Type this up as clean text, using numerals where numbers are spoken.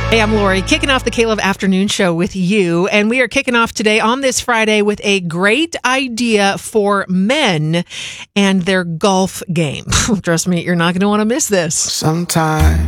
Hey, I'm Lori, kicking off the K-Love Afternoon Show with you. And we are kicking off today on this Friday with a great idea for men and their golf game. Trust me, you're not going to want to miss this. Sometimes